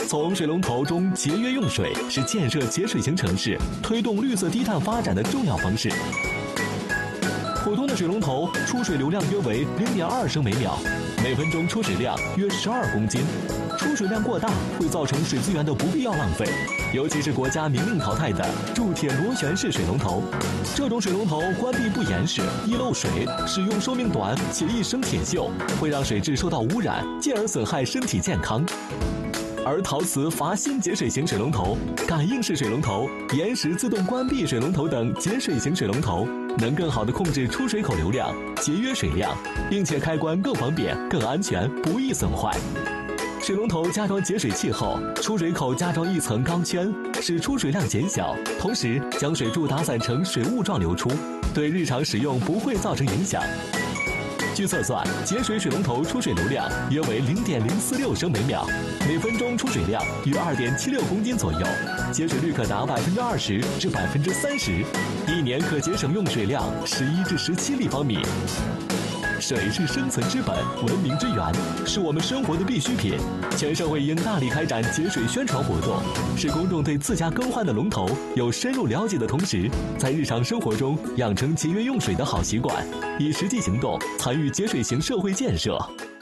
从水龙头中节约用水是建设节水型城市、推动绿色低碳发展的重要方式。普通的水龙头出水流量约为0.2升每秒，每分钟出水量约12公斤。出水量过大会造成水资源的不必要浪费，尤其是国家明令淘汰的铸铁螺旋式水龙头。这种水龙头关闭不严实，易漏水，使用寿命短且易生铁锈，会让水质受到污染，进而损害身体健康。而陶瓷阀芯节水型水龙头、感应式水龙头、延时自动关闭水龙头等节水型水龙头，能更好地控制出水口流量，节约水量，并且开关更方便、更安全，不易损坏。水龙头加装节水器后，出水口加装一层钢圈，使出水量减小，同时将水柱打散成水雾状流出，对日常使用不会造成影响。据测算，节水水龙头出水流量约为0.046升每秒，每分钟出水量约2.76公斤左右，节水率可达20%至30%，一年可节省用水量11至17立方米。水是生存之本，文明之源，是我们生活的必需品。全社会应大力开展节水宣传活动，使公众对自家更换的龙头有深入了解的同时，在日常生活中养成节约用水的好习惯，以实际行动参与节水型社会建设。